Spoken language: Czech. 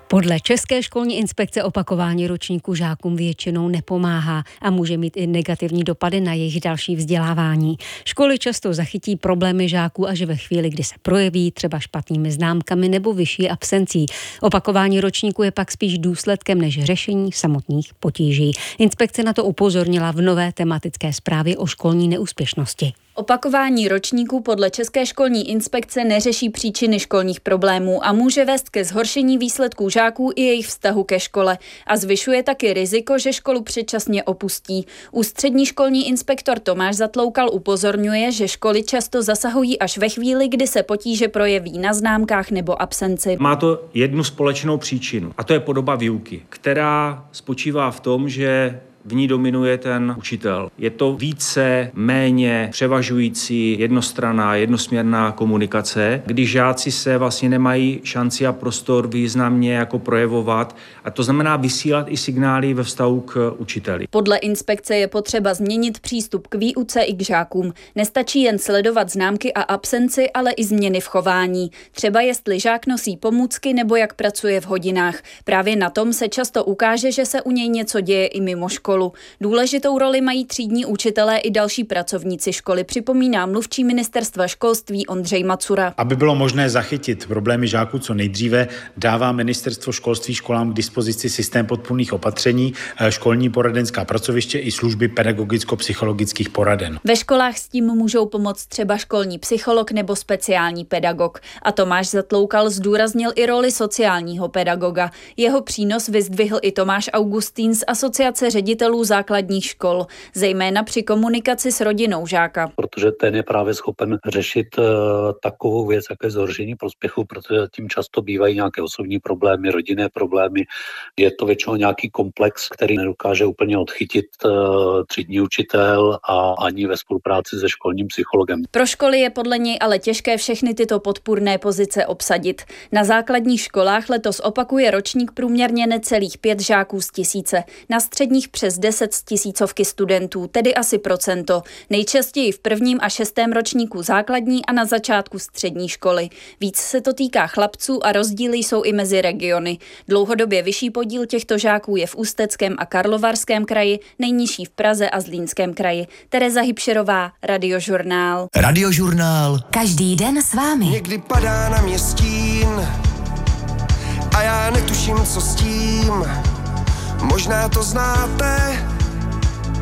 Podle České školní inspekce opakování ročníku žákům většinou nepomáhá a může mít i negativní dopady na jejich další vzdělávání. Školy často zachytí problémy žáků až ve chvíli, kdy se projeví třeba špatnými známkami nebo vyšší absencí. Opakování ročníku je pak spíš důsledkem než řešení samotných potíží. Inspekce na to upozornila v nové tematické zprávě o školní neúspěšnosti. Opakování ročníků podle České školní inspekce neřeší příčiny školních problémů a může vést ke zhoršení výsledků žáků i jejich vztahu ke škole a zvyšuje taky riziko, že školu předčasně opustí. Ústřední školní inspektor Tomáš Zatloukal upozorňuje, že školy často zasahují až ve chvíli, kdy se potíže projeví na známkách nebo absenci. Má to jednu společnou příčinu a to je podoba výuky, která spočívá v tom, že v ní dominuje ten učitel. Je to více, méně převažující jednostranná, jednosměrná komunikace, kdy žáci se vlastně nemají šanci a prostor významně jako projevovat, a to znamená vysílat i signály ve vztahu k učiteli. Podle inspekce je potřeba změnit přístup k výuce i k žákům. Nestačí jen sledovat známky a absenci, ale i změny v chování. Třeba jestli žák nosí pomůcky nebo jak pracuje v hodinách. Právě na tom se často ukáže, že se u něj něco děje i mimo školu. Důležitou roli mají třídní učitelé i další pracovníci školy, připomíná mluvčí ministerstva školství Ondřej Macura. Aby bylo možné zachytit problémy žáků co nejdříve, dává ministerstvo školství školám k dispozici systém podpůrných opatření, školní poradenská pracoviště i služby pedagogicko-psychologických poraden. Ve školách s tím můžou pomoct třeba školní psycholog nebo speciální pedagog. A Tomáš Zatloukal zdůraznil i roli sociálního pedagoga. Jeho přínos vyzdvihl i Tomáš Augustín z Asociace ředitelů základních škol, zejména při komunikaci s rodinou žáka. Protože ten je právě schopen řešit takovou věc, jaké zhoršení prospěchu, protože tím často bývají nějaké osobní problémy, rodinné problémy. Je to většinou nějaký komplex, který nedokáže úplně odchytit třídní učitel a ani ve spolupráci se školním psychologem. Pro školy je podle něj ale těžké všechny tyto podpůrné pozice obsadit. Na základních školách letos opakuje ročník průměrně necelých 5 žáků z 1000. Na středních přes 10 z 1000 studentů, tedy asi procento. Nejčastěji v 1. a 6. ročníku základní a na začátku střední školy. Víc se to týká chlapců a rozdíly jsou i mezi regiony. Dlouhodobě vyšší podíl těchto žáků je v Ústeckém a Karlovarském kraji, nejnižší v Praze a Zlínském kraji. Tereza Hybšerová, Radiožurnál. Radiožurnál. Každý den s vámi. Někdy padá na mě stín a já netuším, co s tím. Možná to znáte,